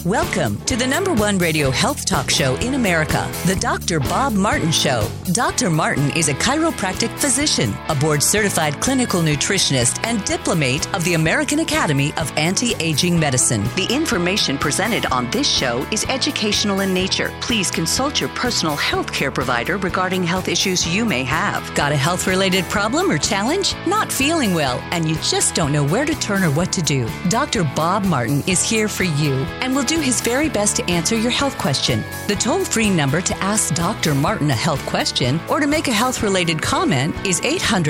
Welcome to the #1 radio health talk show in America, the Dr. Bob Martin Show. Dr. Martin is a chiropractic physician, a board-certified clinical nutritionist, and diplomate of the American Academy of Anti-Aging Medicine. The information presented on this show is educational in nature. Please consult your personal health care provider regarding health issues you may have. Got a health-related problem or challenge? Not feeling well, and you just don't know where to turn or what to do? Dr. Bob Martin is here for you and will do his very best to answer your health question. The toll-free number to ask Dr. Martin a health question or to make a health-related comment is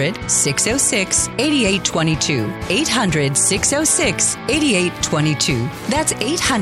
800-606-8822. 800-606-8822. That's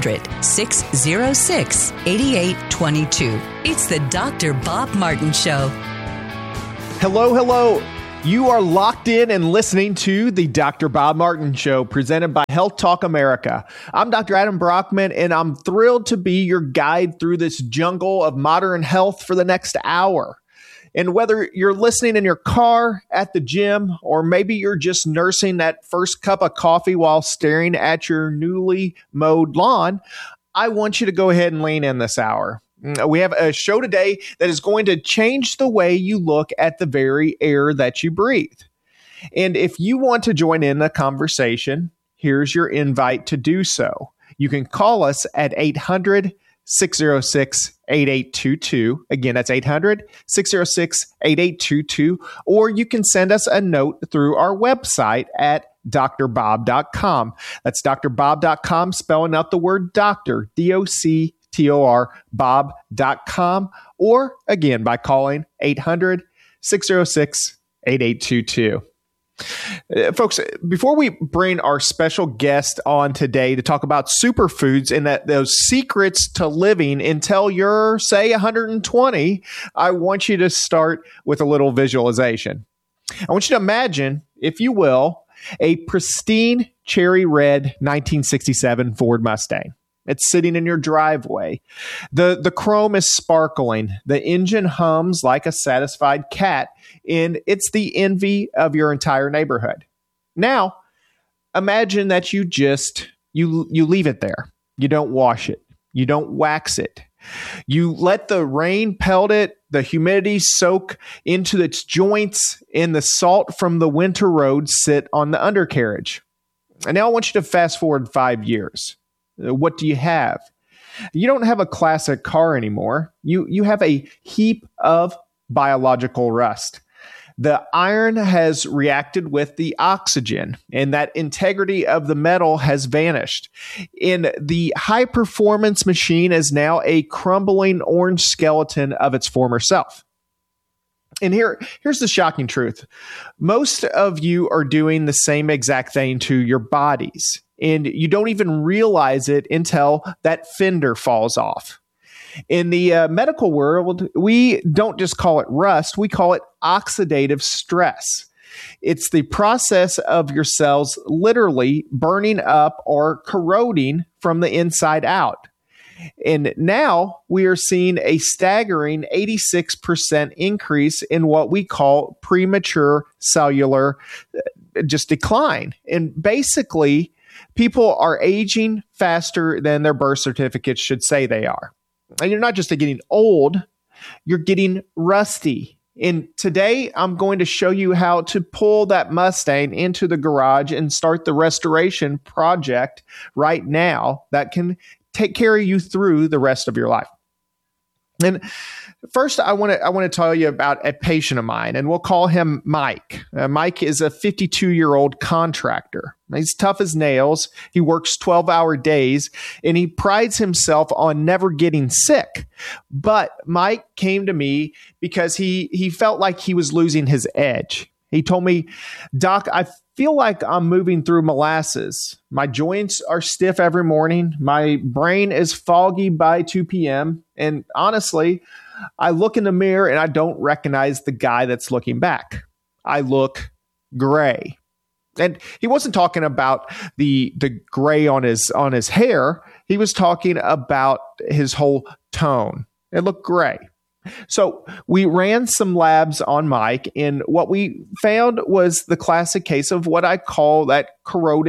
800-606-8822. It's the Dr. Bob Martin Show. Hello. You are locked in and listening to the Dr. Bob Martin Show, presented by Health Talk America. I'm Dr. Adam Brockman, and I'm thrilled to be your guide through this jungle of modern health for the next hour. And whether you're listening in your car, at the gym, or maybe you're just nursing that first cup of coffee while staring at your newly mowed lawn, I want you to go ahead and lean in this hour. We have a show today that is going to change the way you look at the very air that you breathe. And if you want to join in the conversation, here's your invite to do so. You can call us at 800-606-8822. Again, that's 800-606-8822. Or you can send us a note through our website at drbob.com. That's drbob.com, spelling out the word doctor, DOCTOR, bob.com, or again by calling 800-606-8822. Folks, before we bring our special guest on today to talk about superfoods and those secrets to living until you're, say, 120, I want you to start with a little visualization. I want you to imagine, if you will, a pristine cherry red 1967 Ford Mustang. It's sitting in your driveway. The chrome is sparkling. The engine hums like a satisfied cat, and it's the envy of your entire neighborhood. Now, imagine that you leave it there. You don't wash it. You don't wax it. You let the rain pelt it, the humidity soak into its joints, and the salt from the winter road sit on the undercarriage. And now I want you to fast forward 5 years. What do you have? You don't have a classic car anymore. You have a heap of biological rust. The iron has reacted with the oxygen, and that integrity of the metal has vanished. And the high-performance machine is now a crumbling orange skeleton of its former self. And here's the shocking truth. Most of you are doing the same exact thing to your bodies, and you don't even realize it until that fender falls off. In the medical world, we don't just call it rust, we call it oxidative stress. It's the process of your cells literally burning up or corroding from the inside out. And now we are seeing a staggering 86% increase in what we call premature cellular decline. And basically, people are aging faster than their birth certificates should say they are. And you're not just getting old, you're getting rusty. And today, I'm going to show you how to pull that Mustang into the garage and start the restoration project right now that can carry you through the rest of your life. And first, I want to tell you about a patient of mine, and we'll call him Mike. Mike is a 52-year-old contractor. He's tough as nails. He works 12-hour days, and he prides himself on never getting sick. But Mike came to me because he felt like he was losing his edge. He told me, "Doc, I feel like I'm moving through molasses. My joints are stiff every morning. My brain is foggy by 2 p.m. And honestly, I look in the mirror and I don't recognize the guy that's looking back. I look gray." And he wasn't talking about the gray on his hair. He was talking about his whole tone. It looked gray. So we ran some labs on Mike, and what we found was the classic case of what I call that corroded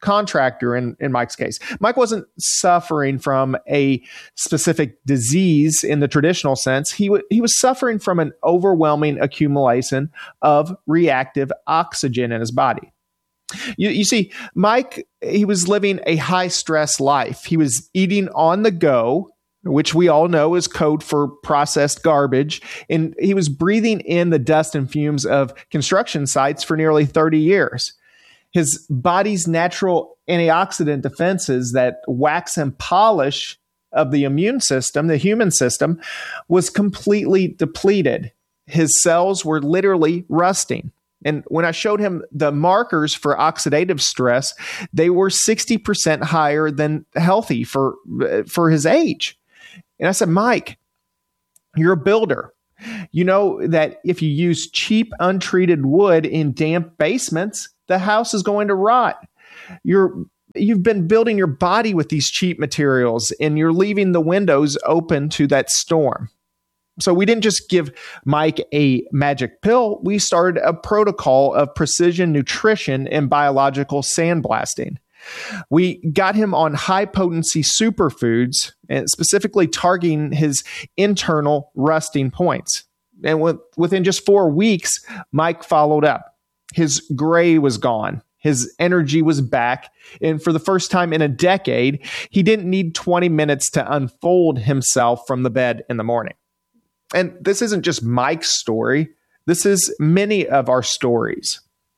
contractor in Mike's case. Mike wasn't suffering from a specific disease in the traditional sense. He was suffering from an overwhelming accumulation of reactive oxygen in his body. You see, Mike, he was living a high stress life. He was eating on the go, which we all know is code for processed garbage. And he was breathing in the dust and fumes of construction sites for nearly 30 years. His body's natural antioxidant defenses that wax and polish of the immune system, the human system, was completely depleted. His cells were literally rusting. And when I showed him the markers for oxidative stress, they were 60% higher than healthy for his age. And I said, Mike, you're a builder. You know that if you use cheap, untreated wood in damp basements, the house is going to rot. You've been building your body with these cheap materials, and you're leaving the windows open to that storm. So we didn't just give Mike a magic pill. We started a protocol of precision nutrition and biological sandblasting. We got him on high-potency superfoods, and specifically targeting his internal rusting points. And within just 4 weeks, Mike followed up. His gray was gone. His energy was back. And for the first time in a decade, he didn't need 20 minutes to unfold himself from the bed in the morning. And this isn't just Mike's story. This is many of our stories.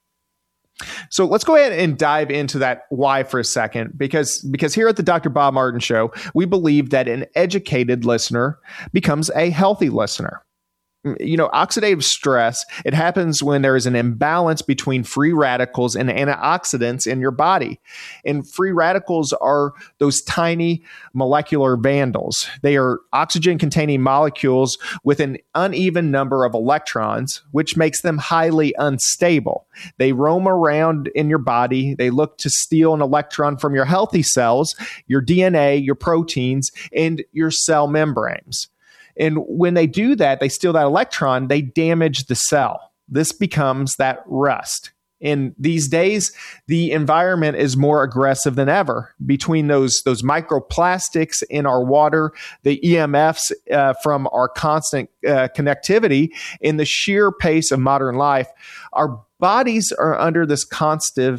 So let's go ahead and dive into that why for a second, because here at the Dr. Bob Martin Show, we believe that an educated listener becomes a healthy listener. You know, oxidative stress, it happens when there is an imbalance between free radicals and antioxidants in your body. And free radicals are those tiny molecular vandals. They are oxygen-containing molecules with an uneven number of electrons, which makes them highly unstable. They roam around in your body. They look to steal an electron from your healthy cells, your DNA, your proteins, and your cell membranes. And when they do that, they steal that electron, they damage the cell. This becomes that rust. And these days, the environment is more aggressive than ever. Between those microplastics in our water, the EMFs from our constant connectivity, and the sheer pace of modern life, our bodies are under this constant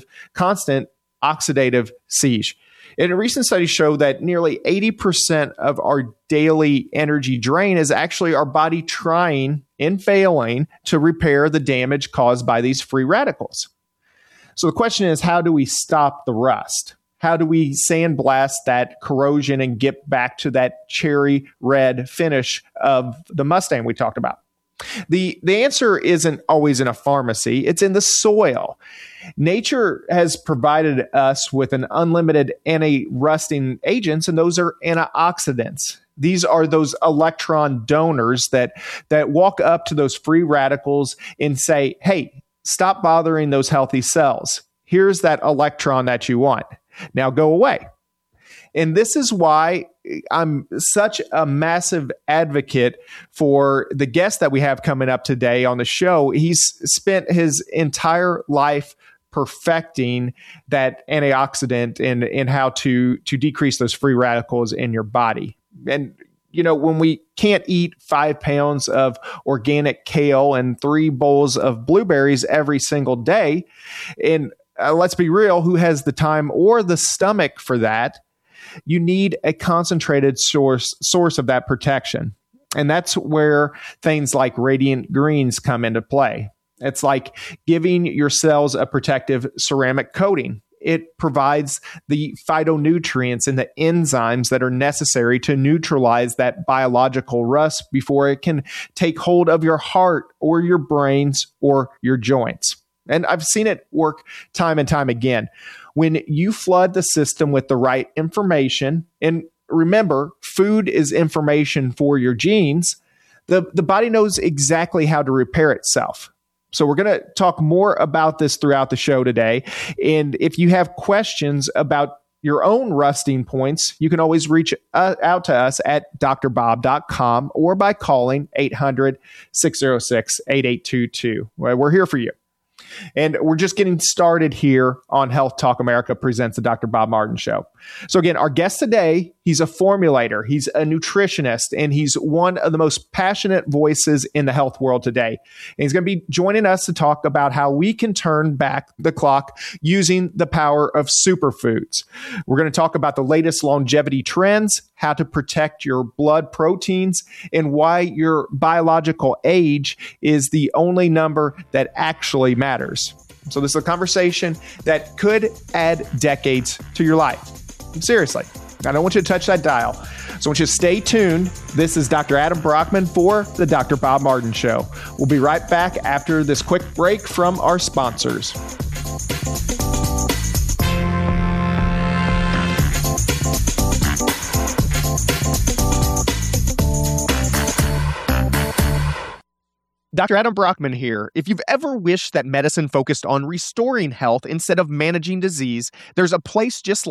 oxidative siege. And a recent study showed that nearly 80% of our daily energy drain is actually our body trying and failing to repair the damage caused by these free radicals. So the question is, how do we stop the rust? How do we sandblast that corrosion and get back to that cherry red finish of the Mustang we talked about? The answer isn't always in a pharmacy. It's in the soil. Nature has provided us with an unlimited anti-rusting agents, and those are antioxidants. These are those electron donors that walk up to those free radicals and say, hey, stop bothering those healthy cells. Here's that electron that you want. Now go away. And this is why I'm such a massive advocate for the guest that we have coming up today on the show. He's spent his entire life perfecting that antioxidant and how to decrease those free radicals in your body. And, you know, when we can't eat 5 pounds of organic kale and 3 bowls of blueberries every single day, and let's be real, who has the time or the stomach for that? You need a concentrated source of that protection. And that's where things like Radiant Greens come into play. It's like giving your cells a protective ceramic coating. It provides the phytonutrients and the enzymes that are necessary to neutralize that biological rust before it can take hold of your heart or your brains or your joints. And I've seen it work time and time again. When you flood the system with the right information, and remember, food is information for your genes, the body knows exactly how to repair itself. So we're going to talk more about this throughout the show today. And if you have questions about your own rusting points, you can always reach out to us at drbob.com or by calling 800-606-8822. We're here for you. And we're just getting started here on Health Talk America presents the Dr. Bob Martin Show. So again, our guest today, he's a formulator, he's a nutritionist, and he's one of the most passionate voices in the health world today. And he's going to be joining us to talk about how we can turn back the clock using the power of superfoods. We're going to talk about the latest longevity trends, how to protect your blood proteins, and why your biological age is the only number that actually matters. So this is a conversation that could add decades to your life. Seriously, I don't want you to touch that dial. So I want you to stay tuned. This is Dr. Adam Brockman for the Dr. Bob Martin Show. We'll be right back after this quick break from our sponsors. Dr. Adam Brockman here. If you've ever wished that medicine focused on restoring health instead of managing disease, there's a place just